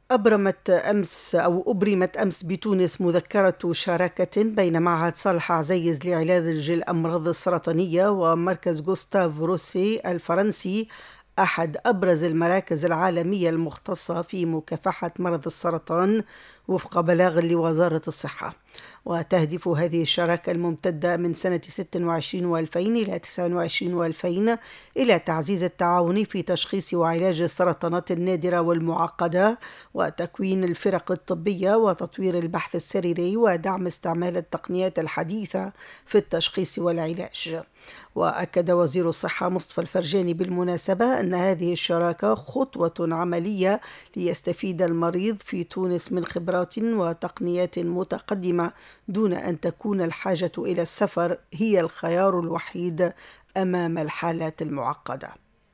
أبرمت أمس بتونس مذكرة شراكة بين معهد صالح عزيز لعلاج الأمراض السرطانية ومركز غوستاف روسي الفرنسي، أحد أبرز المراكز العالمية المختصة في مكافحة مرض السرطان وفق بلاغ لوزارة الصحة. وتهدف هذه الشراكة الممتدة من سنة 26 و2000 إلى 29 و2000 إلى تعزيز التعاون في تشخيص وعلاج السرطانات النادرة والمعقدة، وتكوين الفرق الطبية، وتطوير البحث السريري، ودعم استعمال التقنيات الحديثة في التشخيص والعلاج. وأكد وزير الصحة مصطفى الفرجاني بالمناسبة أن هذه الشراكة خطوة عملية ليستفيد المريض في تونس من خبرات وتقنيات متقدمة دون أن تكون الحاجة إلى السفر هي الخيار الوحيد أمام الحالات المعقدة.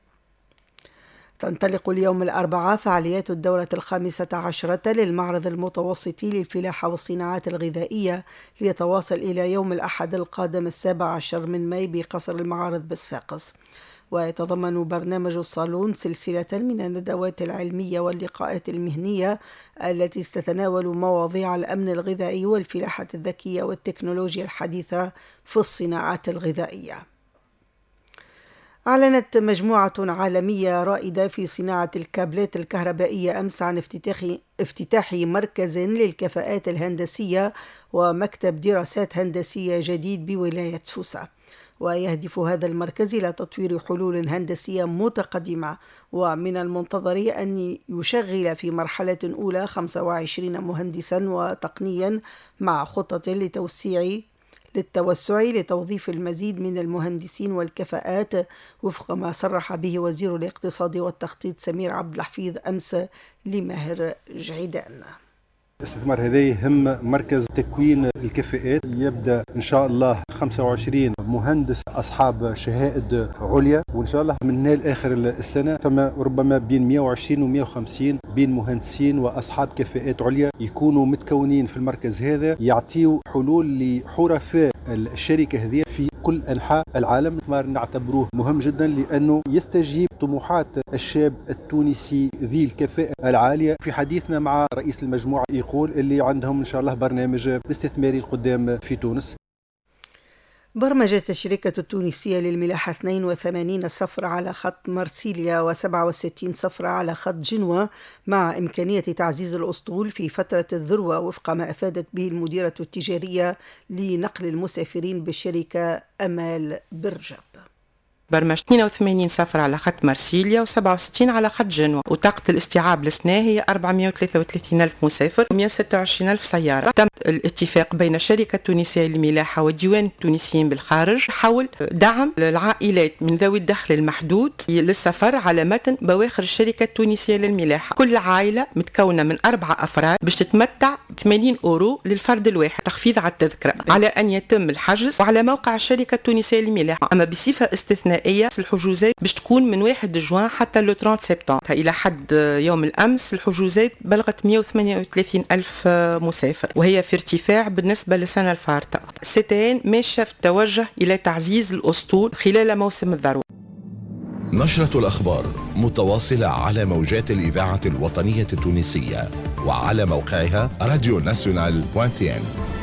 تنطلق اليوم الأربعاء فعاليات الدورة 15 للمعرض المتوسطي للفلاحة والصناعات الغذائية، ليتواصل إلى يوم الأحد القادم 17 من ماي بقصر المعارض بصفاقس. ويتضمن برنامج الصالون سلسلة من الندوات العلمية واللقاءات المهنية التي ستتناول مواضيع الأمن الغذائي والفلاحة الذكية والتكنولوجيا الحديثة في الصناعات الغذائية. أعلنت مجموعة عالمية رائدة في صناعة الكابلات الكهربائية أمس عن افتتاح مركز للكفاءات الهندسية ومكتب دراسات هندسية جديد بولاية سوسة. ويهدف هذا المركز إلى تطوير حلول هندسية متقدمة، ومن المنتظر أن يشغل في مرحلة أولى 25 مهندسا وتقنيا مع خطة للتوسع لتوظيف المزيد من المهندسين والكفاءات، وفق ما صرح به وزير الاقتصاد والتخطيط سمير عبد الحفيظ أمس لماهر جعيدان. الاستثمار هذا يهم مركز تكوين الكفاءات، يبدأ إن شاء الله 25 مهندس أصحاب شهائد عليا، وإن شاء الله من هنا لآخر السنة فما ربما بين 120 و 150 بين مهندسين وأصحاب كفاءات عليا يكونوا متكونين في المركز هذا، يعطيوا حلول لحرفاء الشركة هذه في كل أنحاء العالم. نعتبروه مهم جدا لأنه يستجيب طموحات الشاب التونسي ذي الكفاءة العالية. في حديثنا مع رئيس المجموعة يقول اللي عندهم إن شاء الله برنامج استثماري القدام في تونس. برمجت الشركة التونسية للملاحة 82 سفرة على خط مرسيليا و67 سفرة على خط جنوة، مع إمكانية تعزيز الأسطول في فترة الذروة، وفق ما أفادت به المديرة التجارية لنقل المسافرين بالشركة أمال برجب. برمج 82 سفر على خط مرسيليا و67 على خط جنوة، وطاقة الاستيعاب للسنة هي 433 ألف مسافر و126 ألف سيارة. تم الاتفاق بين الشركة التونسية للملاحة والديوان التونسيين بالخارج حول دعم العائلات من ذوي الدخل المحدود للسفر على متن بواخر الشركة التونسية للملاحة. كل عائلة متكونة من 4 أفراد باش تتمتع ب 80 أورو للفرد الواحد تخفيض على التذكرة، على أن يتم الحجز وعلى موقع الشركة التونسية للملاحة. أما بصفة استثنائية الحجوزات باش تكون من 1 جوان حتى لو 30 سبتمبر. إلى حد يوم الأمس الحجوزات بلغت 138 ألف مسافر، وهي في ارتفاع بالنسبة للسنة الفارطة. ستين ماشية في التوجه إلى تعزيز الأسطول خلال موسم الذروة. نشرة الأخبار متواصلة على موجات الإذاعة الوطنية التونسية وعلى موقعها radionational.tn.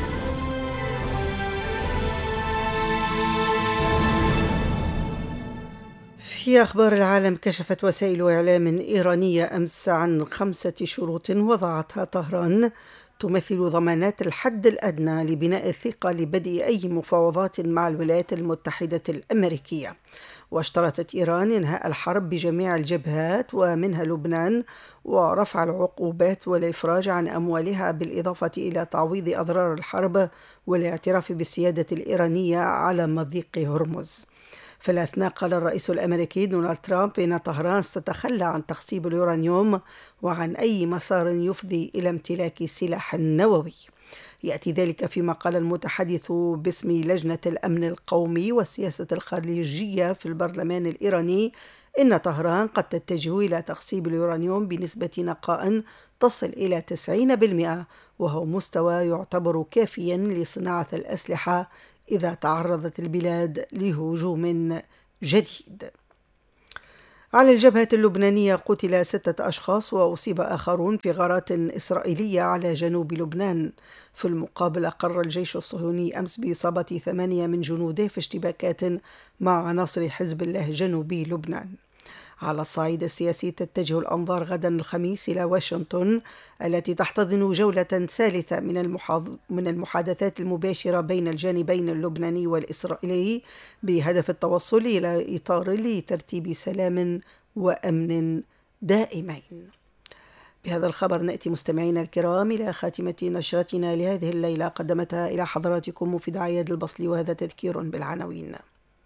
في أخبار العالم، كشفت وسائل إعلام إيرانية أمس عن 5 شروط وضعتها طهران تمثل ضمانات الحد الأدنى لبناء الثقة لبدء أي مفاوضات مع الولايات المتحدة الأمريكية. واشترطت إيران إنهاء الحرب بجميع الجبهات ومنها لبنان، ورفع العقوبات والإفراج عن أموالها، بالإضافة إلى تعويض أضرار الحرب والاعتراف بالسيادة الإيرانية على مضيق هرمز. في الأثناء قال الرئيس الأمريكي دونالد ترامب إن طهران ستتخلى عن تخصيب اليورانيوم وعن أي مسار يفضي إلى امتلاك سلاح نووي. يأتي ذلك فيما قال المتحدث باسم لجنة الأمن القومي والسياسة الخارجية في البرلمان الإيراني إن طهران قد تتجه إلى تخصيب اليورانيوم بنسبة نقاء تصل إلى 90%، وهو مستوى يعتبر كافيا لصناعة الأسلحة إذا تعرضت البلاد لهجوم جديد. على الجبهة اللبنانية قتل 6 أشخاص وأصيب آخرون في غارات إسرائيلية على جنوب لبنان. في المقابل أقر الجيش الصهيوني أمس بإصابة 8 من جنوده في اشتباكات مع عناصر حزب الله جنوبي لبنان. على الصعيد السياسي تتجه الأنظار غدا الخميس إلى واشنطن التي تحتضن جولة ثالثة من المحادثات المباشرة بين الجانبين اللبناني والإسرائيلي بهدف التوصل إلى إطار لترتيب سلام وأمن دائمين. بهذا الخبر نأتي مستمعينا الكرام إلى خاتمة نشرتنا لهذه الليلة، قدمتها إلى حضراتكم مفيدة عياد البصلي، وهذا تذكير بالعناوين.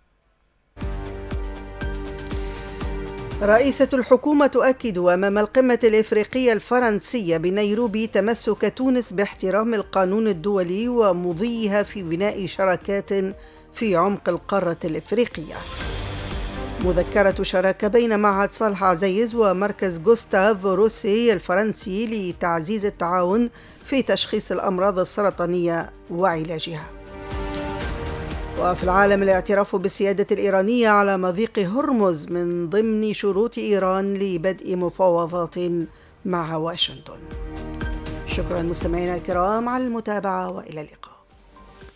رئيسة الحكومة تؤكد أمام القمة الإفريقية الفرنسية بنيروبي تمسك تونس باحترام القانون الدولي ومضيها في بناء شراكات في عمق القارة الإفريقية. مذكرة شراكة بين معهد صالح عزيز ومركز غوستاف روسي الفرنسي لتعزيز التعاون في تشخيص الأمراض السرطانية وعلاجها. وفي العالم الاعتراف بالسيادة الإيرانية على مضيق هرمز من ضمن شروط إيران لبدء مفاوضات مع واشنطن. شكرا مستمعينا الكرام على المتابعة، وإلى اللقاء.